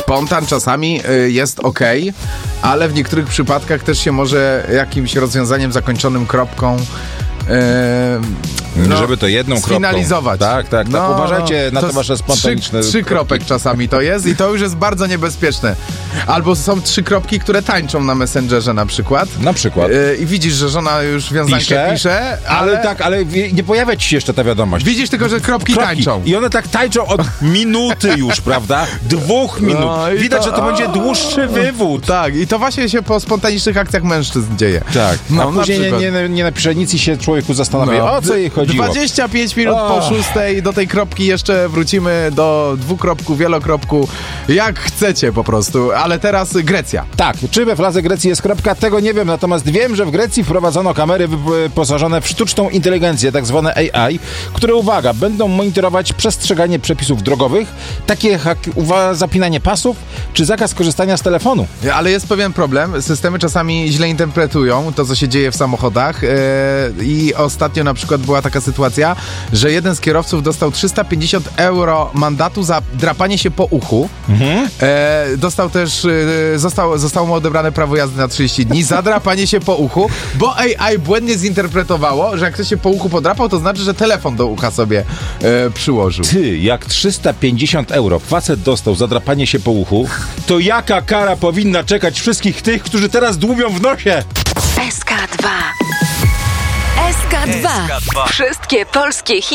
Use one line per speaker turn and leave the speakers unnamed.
Spontan czasami jest okej, ale w niektórych przypadkach też się może jakimś rozwiązaniem zakończonym kropką
żeby to jedną kropką
sfinalizować.
Tak. Uważajcie na to wasze spontaniczne...
Trzy kropek czasami to jest i to już jest bardzo niebezpieczne. Albo są 3 kropki, które tańczą na Messengerze na przykład. I widzisz, że żona już wiązankę pisze,
ale nie pojawia ci się jeszcze ta wiadomość.
Widzisz tylko, że kropki tańczą.
I one tak tańczą od minuty już, prawda? 2 minut. Widać, że to będzie dłuższy wywód.
Tak, i to właśnie się po spontanicznych akcjach mężczyzn dzieje.
Tak. A później nie napisze nic i się człowieku zastanawia, o co jej chodziło.
25 minut po 6 do tej kropki jeszcze wrócimy do dwukropku, wielokropku, jak chcecie po prostu, ale teraz Grecja.
Tak, czy we fladze Grecji jest kropka, tego nie wiem, natomiast wiem, że w Grecji wprowadzono kamery wyposażone w sztuczną inteligencję, tak zwane AI, które, uwaga, będą monitorować przestrzeganie przepisów drogowych, takie jak zapinanie pasów, czy zakaz korzystania z telefonu.
Ale jest pewien problem, systemy czasami źle interpretują to, co się dzieje w samochodach i ostatnio na przykład była taka sytuacja, że jeden z kierowców dostał 350 euro mandatu za drapanie się po uchu. Dostał też, zostało mu odebrane prawo jazdy na 30 dni za drapanie się po uchu, bo AI błędnie zinterpretowało, że jak ktoś się po uchu podrapał, to znaczy, że telefon do ucha sobie przyłożył.
Ty, jak 350 euro facet dostał za drapanie się po uchu, to jaka kara powinna czekać wszystkich tych, którzy teraz dłubią w nosie?
SK2. SK2. Wszystkie polskie hity